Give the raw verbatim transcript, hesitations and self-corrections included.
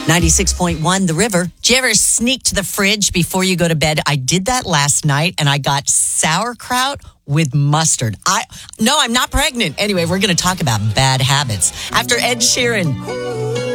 ninety-six point one The River. Do you ever sneak to the fridge before you go to bed? I did that last night, and I got sauerkraut with mustard. I No, I'm not pregnant. Anyway, we're going to talk about bad habits after Ed Sheeran.